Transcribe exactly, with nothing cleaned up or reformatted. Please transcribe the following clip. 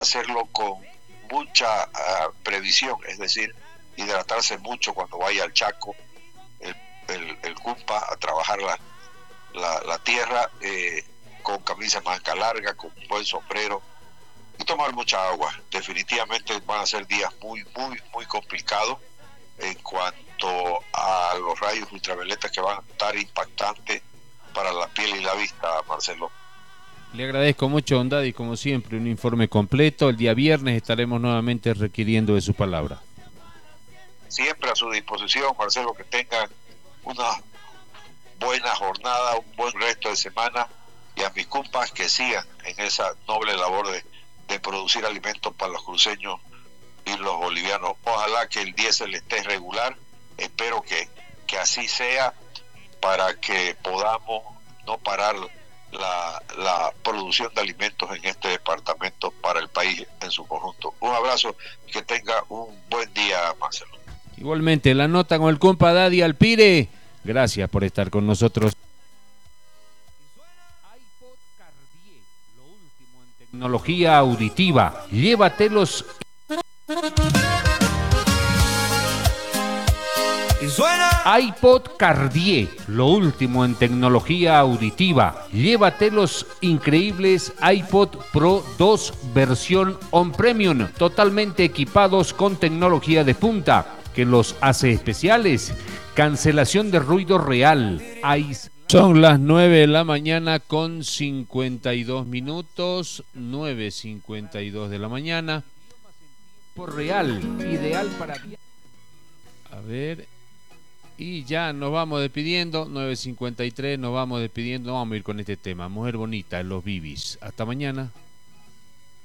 hacerlo con mucha uh, previsión, es decir, hidratarse mucho cuando vaya al Chaco, el, el, el Cumpa, a trabajar la, la, la tierra, eh, con camisa manga larga, con un buen sombrero, y tomar mucha agua. Definitivamente van a ser días muy, muy, muy complicados en cuanto a los rayos ultravioletas que van a estar impactantes para la piel y la vista, Marcelo. Le agradezco mucho, Don Daddy, como siempre, un informe completo. El día viernes estaremos nuevamente requiriendo de su palabra. Siempre a su disposición, Marcelo, que tengan una buena jornada, un buen resto de semana, y a mis compas que sigan en esa noble labor de, de producir alimentos para los cruceños y los bolivianos. Ojalá que el diésel esté regular, espero que, que así sea, para que podamos no parar la, la producción de alimentos en este departamento para el país en su conjunto. Un abrazo, que tenga un buen día, Marcelo. Igualmente, la nota con el compa Daddy Alpire. Gracias por estar con nosotros. Tecnología auditiva. Llévatelos. iPod Cartier, lo último en tecnología auditiva. Llévate los increíbles iPod Pro dos versión On Premium, totalmente equipados con tecnología de punta, que los hace especiales. Cancelación de ruido real. Son las nueve de la mañana con cincuenta y dos minutos, nueve cincuenta y dos de la mañana. Por real, ideal para... A ver... Y ya nos vamos despidiendo, nueve cincuenta y tres, nos vamos despidiendo, vamos a ir con este tema, Mujer Bonita, Los Bibis. Hasta mañana.